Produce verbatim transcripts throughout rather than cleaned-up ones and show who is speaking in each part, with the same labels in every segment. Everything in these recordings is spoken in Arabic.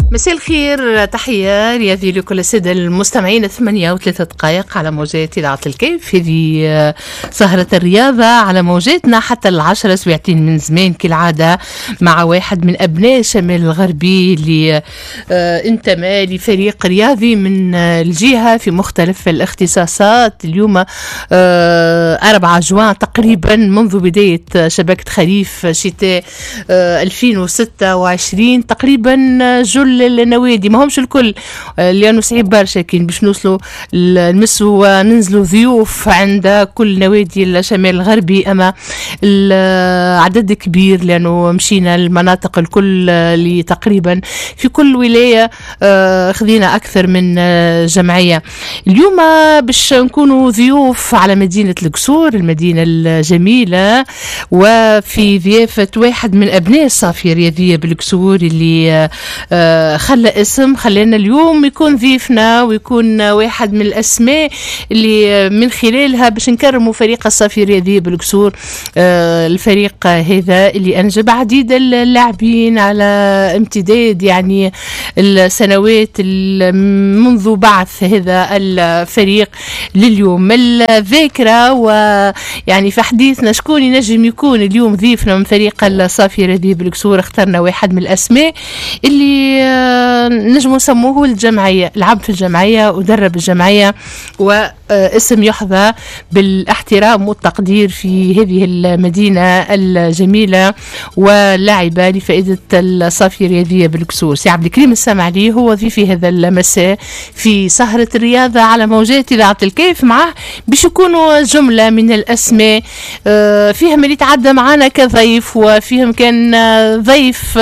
Speaker 1: مساء الخير، تحية رياضي لكل السادة المستمعين. ثمانية وثلاثة دقائق على موجات إذاعة الكيف. هذه سهرة الرياضة على موجاتنا حتى العشرة، سبعتين من زمان كالعادة، مع واحد من أبناء شمال الغربي اللي انتمى لفريق رياضي من الجهة في مختلف الاختصاصات. اليوم أربعة جوان تقريبا منذ بداية شبكة خريف شتاء ألفين وستة وعشرين تقريبا جل النوادي، ما همش الكل لأنه صعيب برشا كين باش نوصلوا نمسوا وننزلوا ضيوف عند كل نوادي الشمال الغربي، أما العدد كبير لأنه مشينا المناطق الكل اللي تقريبا في كل ولاية خذينا أكثر من جمعية. اليوم باش نكونوا ضيوف على مدينة القصور، المدينة الجميلة، وفي ضيافة واحد من أبناء الصافية الرياضية بالقصور اللي خلى اسم خلينا اليوم يكون ضيفنا ويكون واحد من الأسماء اللي من خلالها باش نكرموا فريق الصافية الرياضية بالقصور. الفريق هذا اللي أنجب عديد اللاعبين على امتداد يعني السنوات منذ بعث هذا الفريق لليوم. الذاكرة ويعني في حديثنا شكون ينجم يكون اليوم ضيفنا من فريق الصافية الرياضية بالقصور، اخترنا واحد من الأسماء اللي نجموا نسموه الجمعية، لعب في الجمعية ودرب الجمعية، واسم يحظى بالاحترام والتقدير في هذه المدينة الجميلة واللاعبة لفائدة الصافية الرياضية بالقصور. سي عبد الكريم السمعلي هو ضيفي هذا المساء في سهرة الرياضة على موجات إذاعة الكيف. معه باش يكونوا جملة من الأسماء فيهم اللي تعدى معنا كضيف، وفيهم كان ضيف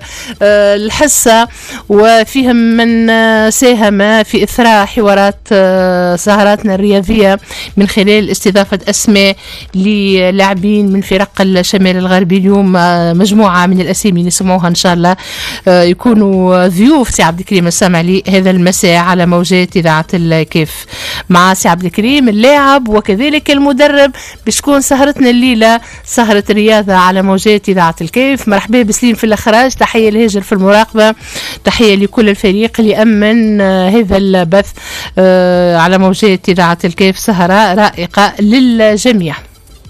Speaker 1: الحصة، وفيهم من ساهم في إثراء حوارات سهراتنا الرياضية من خلال استضافة أسماء للاعبين من فرق الشمال الغربي. اليوم مجموعة من الأسامي نسمعوها إن شاء الله يكونوا ضيوف سي عبد الكريم السمعلي هذا المساء على موجات إذاعة الكيف. مع سي عبد الكريم اللاعب وكذلك المدرب باش تكون سهرتنا الليلة سهرة الرياضة على موجات إذاعة الكيف. مرحبا بسليم في الإخراج، تحية لهاجر في المراقبة، تحية لكل الفريق اللي أمن هذا البث على موجات إذاعة الكيف. سهرة رائقة للجميع.